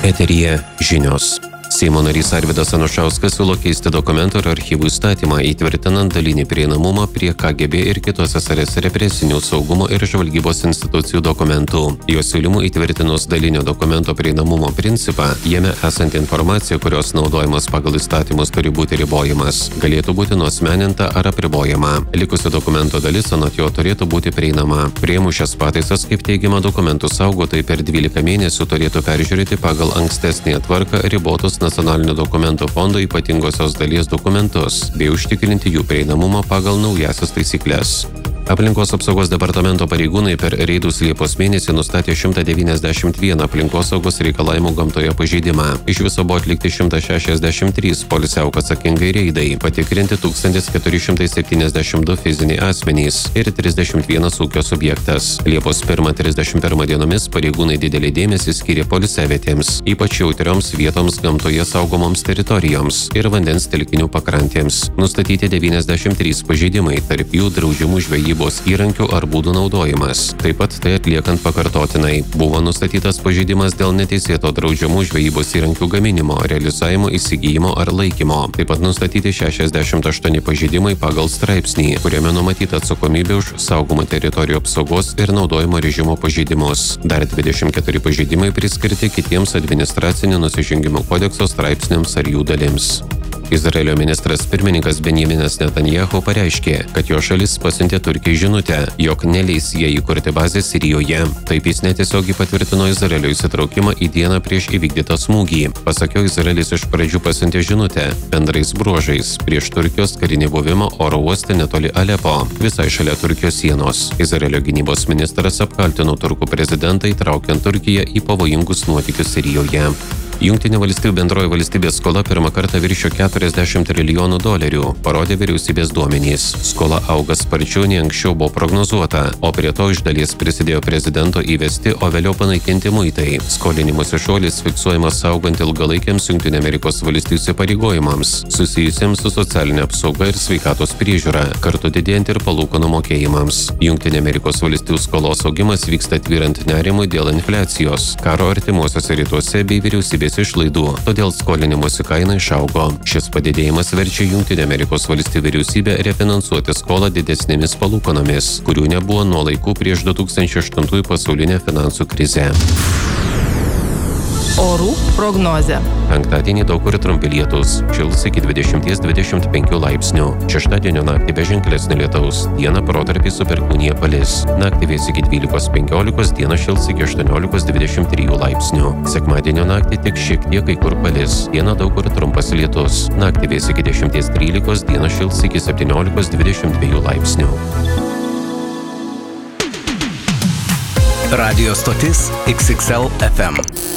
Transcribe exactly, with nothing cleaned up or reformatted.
Eteryje žinios. Seimo narys Arvydas Anušauskas siūlo keisti dokumentų ir archyvų įstatymą, įtvirtinant dalinį prieinamumą prie K G B ir kitų S S R S represinių saugumo ir žvalgybos institucijų dokumentų. Jo siūlymų įtvirtinus dalinio dokumento prieinamumo principą, jame esanti informacija, kurios naudojimas pagal įstatymus turi būti ribojimas, galėtų būti nuasmeninta ar apribojama. Likusi dokumento dalis anot jo turėtų būti prieinama. Priėmus šias pataisas, kaip teigiama, dokumentų saugotojai per dvylika mėnesių turėtų peržiūrėti pagal ankstesnę tvarką ribotus nacionalinio dokumentų fondo ypatingosios dalies dokumentus bei užtikrinti jų prieinamumą pagal naujasias taisyklės. Aplinkos apsaugos departamento pareigūnai per reidus Liepos mėnesį nustatė šimtą devyniasdešimt vieną aplinkosaugos reikalavimų gamtoje pažeidimą. Iš viso buvo atlikti šimtas šešiasdešimt trys poilsiauk atsakingai reidai, patikrinti tūkstantis keturi šimtai septyniasdešimt du fiziniai asmenys ir trisdešimt vienas ūkio subjektas. Liepos pirmą - trisdešimt pirmą dienomis pareigūnai didelį dėmesį skyrė poilsiavietėms, ypač jautrioms vietoms gamtoje saugomoms teritorijoms ir vandens telkinių pakrantėms. Nustatyti devyniasdešimt trys pažeidimai, tarp jų draudžiamų žvejybos įrankių ar būdų naudojimas. Taip pat tai atliekant pakartotinai. Buvo nustatytas pažeidimas dėl neteisėto draudžiamų žvejybos įrankių gaminimo, realizavimo, įsigijimo ar laikymo. Taip pat nustatyti šešiasdešimt aštuoni pažeidimai pagal straipsnį, kuriame numatyta atsakomybė už saugomų teritorijų apsaugos ir naudojimo režimo pažeidimus. Dar dvidešimt keturi pažeidimai priskirti kitiems administracinio nusižengimų kodekso straipsniams ar jų dalims. Izraelio ministras pirmininkas Benjaminas Netanjahu pareiškė, kad jo šalis pasiuntė Turkijai žinutę, jog neleis jai įkurti bazę Sirijoje. Taip jis netiesiogiai patvirtino Izraelio įsitraukimą į dieną prieš įvykdytą smūgį. Pasak jo, Izraelis iš pradžių pasiuntė žinutę bendrais bruožais prieš Turkijos karinį buvimą oro uoste netoli Alepo, visai šalia Turkijos sienos. Izraelio gynybos ministras apkaltino turkų prezidentą įtraukiant Turkiją į pavojingus nuotykius Sirijoje. Jungtinių valstybių bendroji valstybės skola pirmą kartą viršijo keturiasdešimt trilijonų dolerių, parodė vyriausybės duomenys. Skola auga sparčiau nei anksčiau buvo prognozuota, o prie to iš dalies prisidėjo prezidento įvesti, o vėliau panaikinti muitai. Skolinimuose šuolis fiksuojamas augant ilgalaikiams Jungtinių Amerikos valstijų įsipareigojimams, susijusiems su socialinė apsauga ir sveikatos priežiūra, kartu didėjant ir palūkanų mokėjimams. Jungtinių Amerikos valstijų skolos augimas vyksta tvyrant nerimui dėl infliacijos, karo artimuosiuose rytuose bei vyriausybės išlaidų, todėl skolinimosi kaina išaugo. Šis padidėjimas verčia Jungtinių Amerikos valstijų vyriausybę refinansuoti skolą didesnėmis palūkanomis, kurių nebuvo nuo laikų prieš du tūkstančiai aštuntųjų pasaulinę finansų krizę. Orų prognozė. Penktadienį daug kur trumpi lietūs, šils iki dvidešimt dvidešimt penkių laipsnių. Šeštadienio naktį be ženklesnio lietaus, dieną protarpiais su perkūnija palis. Naktį vės iki dvylikos penkiolikos, dieną šils iki aštuoniolikos dvidešimt trijų laipsnių. Sekmadienio naktį tik šiek tiek kai kur palis, dieną daug kur trumpas lietus. Naktį vės iki dešimt trylikos, dieną šils iki septyniolikos dvidešimt dviejų laipsnių. Radio stotis X X L F M.